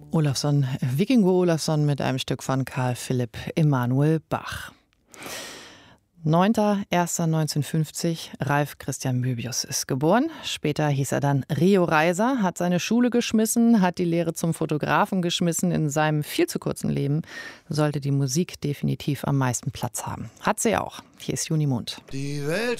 Olafsson, Vikingo Olafsson mit einem Stück von Carl Philipp Emanuel Bach. 9.01.1950, Ralf Christian Möbius ist geboren. Später hieß er dann Rio Reiser, hat seine Schule geschmissen, hat die Lehre zum Fotografen geschmissen. In seinem viel zu kurzen Leben sollte die Musik definitiv am meisten Platz haben. Hat sie auch. Hier ist Junimond. Die Welt